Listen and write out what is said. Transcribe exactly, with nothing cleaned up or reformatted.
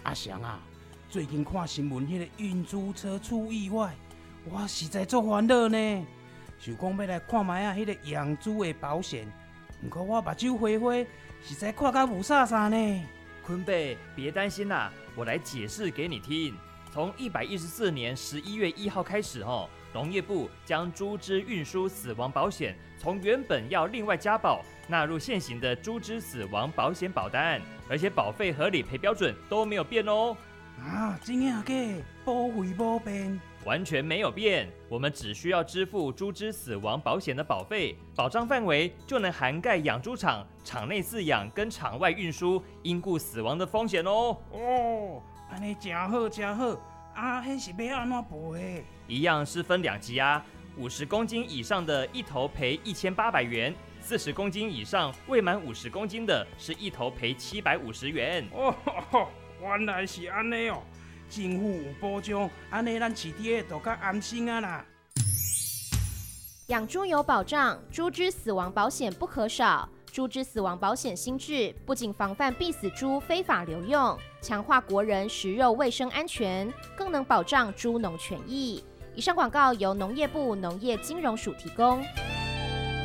阿翔啊，最近看新闻，迄个运猪车出意外，我实在足烦恼呢。想讲要来看卖啊，迄个养猪的保险，不过我目睭花花，实在看甲无啥啥呢。 坤贝，别担心啦，我来解释给你听。从一百一十四年十一月一号开始，哦，农业部将猪只运输死亡保险从原本要另外加保，纳入现行的猪只死亡保险保单，而且保费和理赔标准都没有变哦。 啊，真的假？保费无变？ 完全没有变，我们只需要支付猪只死亡保险的保费，保障范围就能涵盖养猪场、场内饲养跟场外运输因故死亡的风险哦。 哦，安尼真好真好，啊，迄是要安怎赔？ 一样是分两级啊，五十公斤以上的一头赔一千八百元，四十公斤以上未满五十公斤的是一头赔七百五十元。 哦，呵，原来是安尼哦。政府有保障，安尼咱饲猪的就较安心啊啦。 养猪有保障，猪只死亡保险不可少。猪只死亡保险新制不仅防范必死猪非法流用，强化国人食肉卫生安全，更能保障猪农权益。以上广告由农业部农业金融署提供。